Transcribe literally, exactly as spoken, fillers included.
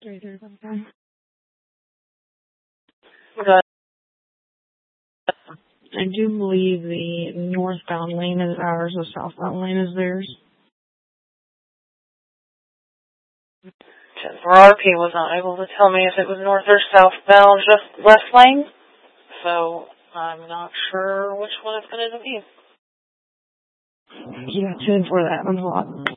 Three thirty something. But I do believe the northbound lane is ours, the southbound lane is theirs. R P was not able to tell me if it was north or southbound, just left lane. So I'm not sure which one it's going to be. Yeah, tuned for that one a lot.